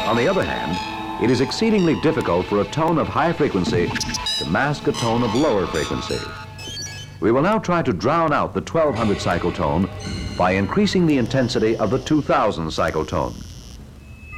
On the other hand, it is exceedingly difficult for a tone of high frequency to mask a tone of lower frequency. We will now try to drown out the 1200 cycle tone by increasing the intensity of the 2000 cycle tone.